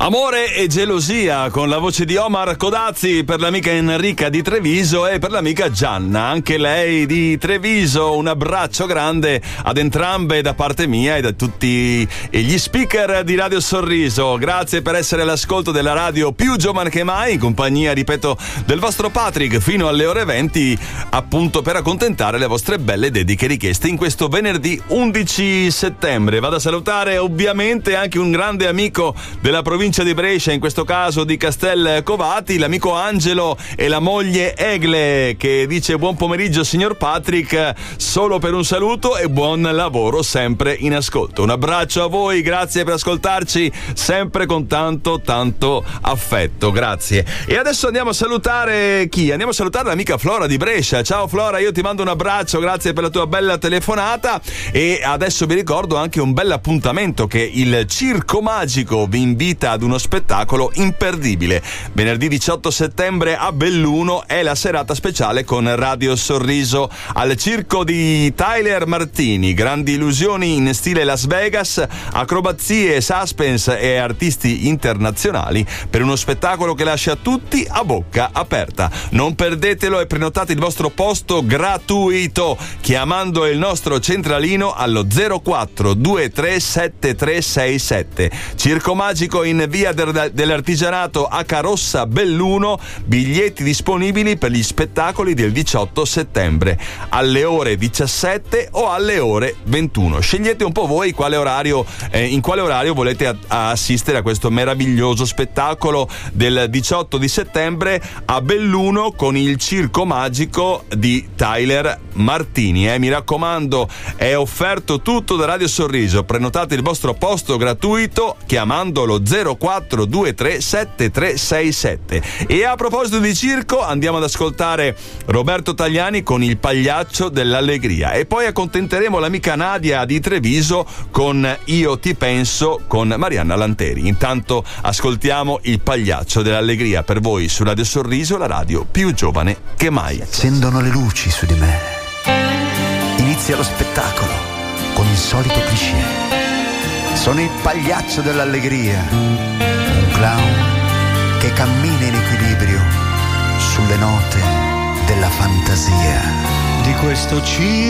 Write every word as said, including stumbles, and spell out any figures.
Amore e gelosia con la voce di Omar Codazzi per l'amica Enrica di Treviso e per l'amica Gianna, anche lei di Treviso. Un abbraccio grande ad entrambe da parte mia e da tutti gli speaker di Radio Sorriso. Grazie per essere all'ascolto della radio più giovane che mai, in compagnia, ripeto, del vostro Patrick fino alle ore venti, appunto per accontentare le vostre belle dediche richieste in questo venerdì undici settembre. Vado a salutare ovviamente anche un grande amico della provincia di Brescia, in questo caso di Castel Covati, l'amico Angelo e la moglie Egle, che dice: buon pomeriggio signor Patrick, solo per un saluto e buon lavoro sempre in ascolto. Un abbraccio a voi, grazie per ascoltarci sempre con tanto tanto affetto, grazie. E adesso andiamo a salutare chi? Andiamo a salutare l'amica Flora di Brescia. Ciao Flora, io ti mando un abbraccio, grazie per la tua bella telefonata. E adesso vi ricordo anche un bel appuntamento che il Circo Magico vi invita ad uno spettacolo imperdibile. Venerdì diciotto settembre a Belluno è la serata speciale con Radio Sorriso al circo di Tyler Martini. Grandi illusioni in stile Las Vegas, acrobazie, suspense e artisti internazionali per uno spettacolo che lascia tutti a bocca aperta. Non perdetelo e prenotate il vostro posto gratuito chiamando il nostro centralino allo zero quattro due tre sette tre sei sette. Circo Magico in via dell'Artigianato a Carossa Belluno, biglietti disponibili per gli spettacoli del diciotto settembre alle ore diciassette o alle ore ventuno. Scegliete un po' voi quale orario, eh, in quale orario volete a- a assistere a questo meraviglioso spettacolo del diciotto di settembre a Belluno con il Circo Magico di Tyler Martini. Eh. Mi raccomando, è offerto tutto da Radio Sorriso. Prenotate il vostro posto gratuito chiamando lo zero quattro due tre sette tre sei sette. E a proposito di circo, andiamo ad ascoltare Roberto Tagliani con Il Pagliaccio dell'Allegria e poi accontenteremo l'amica Nadia di Treviso con Io ti penso con Marianna Lanteri. Intanto ascoltiamo Il Pagliaccio dell'Allegria per voi su Radio Sorriso, la radio più giovane che mai. Accendono le luci su di me, inizia lo spettacolo con il solito cliché. Sono il pagliaccio dell'allegria, un clown che cammina in equilibrio sulle note della fantasia. Di questo circo